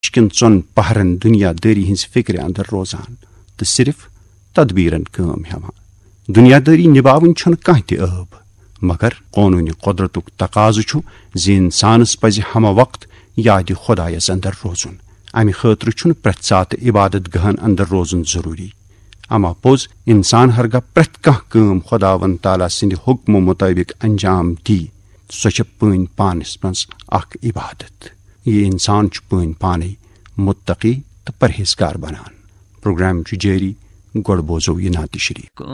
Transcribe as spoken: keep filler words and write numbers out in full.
मुश्किल चौन पहरन दुनियादारी हिंस फिक्र अंदर रोजान तो सिर्फ तदबीरन काम हेवान। दुनियादारी निभावन छुन कह त अब, मगर कानून कुदरतुक तकाजु छु जे इंसानस पज हम वक्त याद खुदायस अंदर रोजुन। अमि खतर छुन प्रत सात इबादत गहन अंदर रोजुन जरूरी। अमा पोज इंसान हरगा प्रत कह काम खुदावन ताला सिंध हुक्म मुताबिक अंजाम दी सो पन पानस मज अख इबादत। ये इंसान पन पाने मुत्तकी तो परहेजगार बनान। प्रोग्राम जारी गोड़ बोजो ये नात शरीफ।